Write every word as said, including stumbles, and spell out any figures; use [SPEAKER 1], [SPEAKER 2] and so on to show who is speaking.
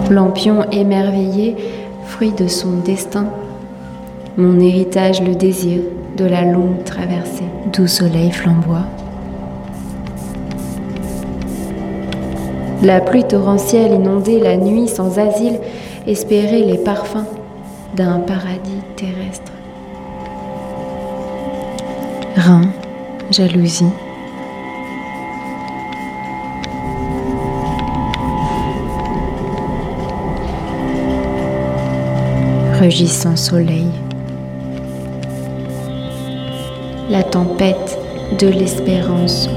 [SPEAKER 1] Lampion émerveillé, fruit de son destin, mon héritage le désir de la longue traversée. Doux soleil flamboie. La pluie torrentielle inondait la nuit sans asile, espérer les parfums d'un paradis terrestre. Rein, jalousie. Rugissant soleil. La tempête de l'espérance